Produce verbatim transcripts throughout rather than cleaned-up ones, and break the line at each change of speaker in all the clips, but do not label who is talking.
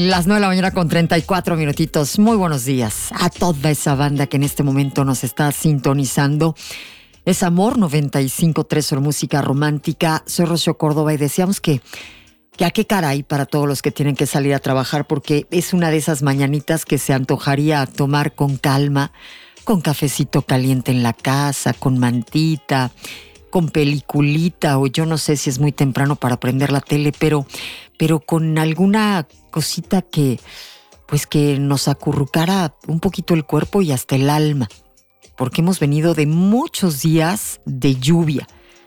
Las nueve de la mañana con treinta y cuatro minutitos. Muy buenos días a toda esa banda que en este momento nos está sintonizando. Es Amor noventa y cinco punto tres, Solo Música Romántica. Soy Rocío Córdoba y deseamos que, que a qué caray para todos los que tienen que salir a trabajar, porque es una de esas mañanitas que se antojaría tomar con calma, con cafecito caliente en la casa, con mantita, con peliculita, o yo no sé si es muy temprano para prender la tele, pero, pero con alguna cosita que, pues que nos acurrucara un poquito el cuerpo y hasta el alma, porque hemos venido de muchos días de lluvia.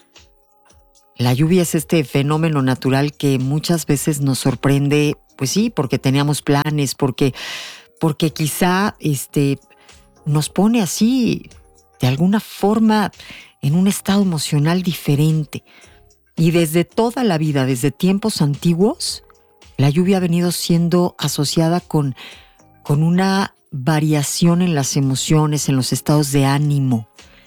La lluvia es este fenómeno natural que muchas veces nos sorprende, pues sí, porque teníamos planes, porque, porque quizá este, nos pone así, de alguna forma, en un estado emocional diferente. Y desde toda la vida, desde tiempos antiguos, la lluvia ha venido siendo asociada con, con una variación en las emociones, en los estados de ánimo.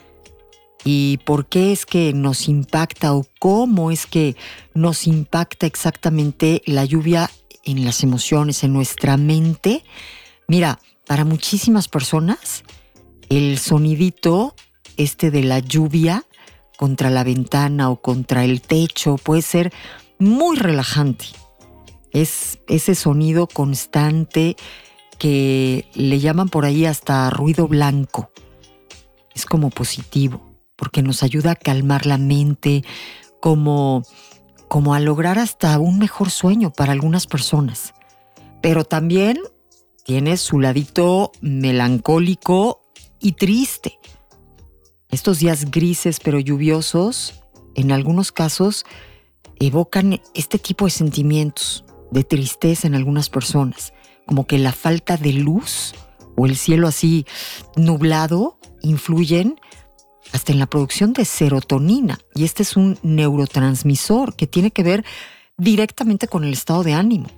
¿Y por qué es que nos impacta o cómo es que nos impacta exactamente la lluvia en las emociones, en nuestra mente? Mira, para muchísimas personas, el sonidito este de la lluvia contra la ventana o contra el techo puede ser muy relajante. Es ese sonido constante que le llaman por ahí hasta ruido blanco. Es como positivo, porque nos ayuda a calmar la mente, como, como a lograr hasta un mejor sueño para algunas personas. Pero también tiene su ladito melancólico y triste. Estos días grises pero lluviosos, en algunos casos, evocan este tipo de sentimientos, de tristeza en algunas personas, como que la falta de luz o el cielo así nublado influyen hasta en la producción de serotonina. Y este es un neurotransmisor que tiene que ver directamente con el estado de ánimo.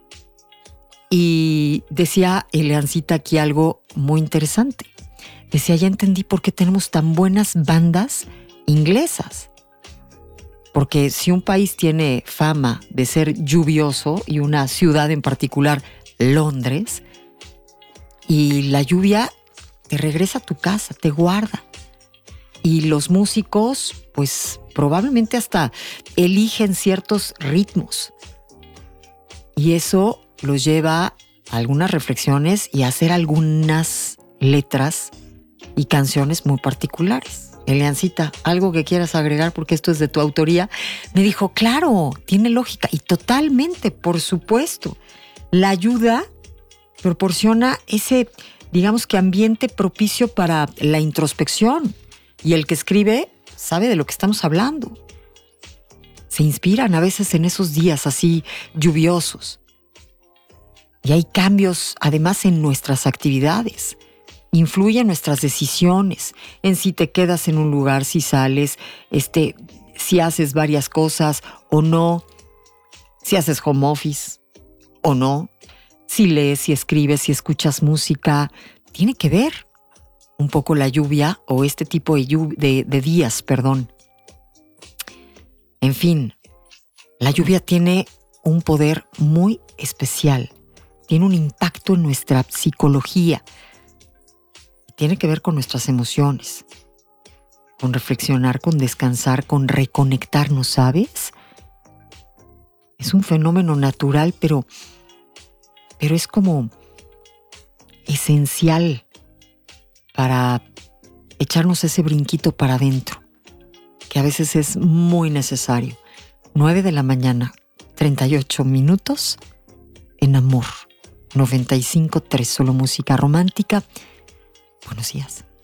Y decía Eleancita aquí algo muy interesante. Decía, ya entendí por qué tenemos tan buenas bandas inglesas. Porque si un país tiene fama de ser lluvioso, y una ciudad en particular, Londres, y la lluvia te regresa a tu casa, te guarda. Y los músicos, pues probablemente hasta eligen ciertos ritmos. Y eso los lleva a algunas reflexiones y a hacer algunas letras y canciones muy particulares. Eleancita, ¿algo que quieras agregar? Porque esto es de tu autoría. Me dijo, claro, tiene lógica. Y totalmente, por supuesto. La ayuda proporciona ese, digamos que ambiente propicio para la introspección. Y el que escribe sabe de lo que estamos hablando. Se inspiran a veces en esos días así lluviosos. Y hay cambios además en nuestras actividades. Influye en nuestras decisiones, en si te quedas en un lugar, si sales, este, si haces varias cosas o no, si haces home office o no, si lees, si escribes, si escuchas música. Tiene que ver un poco la lluvia o este tipo de, lluv- de, de días, perdón. En fin, la lluvia tiene un poder muy especial, tiene un impacto en nuestra psicología. Tiene que ver con nuestras emociones, con reflexionar, con descansar, con reconectarnos, ¿sabes? Es un fenómeno natural, pero, pero es como esencial para echarnos ese brinquito para adentro, que a veces es muy necesario. nueve de la mañana, treinta y ocho minutos, en Amor noventa y cinco punto tres, Solo Música Romántica. Buenos días.